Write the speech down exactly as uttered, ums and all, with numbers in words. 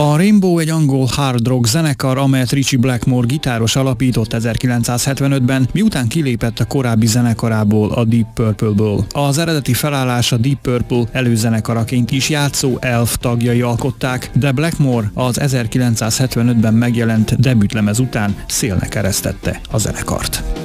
A Rainbow egy angol hard rock zenekar, amelyet Ritchie Blackmore gitáros alapított ezerkilencszázhetvenötben, miután kilépett a korábbi zenekarából, a Deep Purple-ből. Az eredeti felállás a Deep Purple előzenekaraként is játszó Elf tagjai alkották, de Blackmore az ezerkilencszázhetvenötben megjelent debütlemez után szélnek eresztette a zenekart.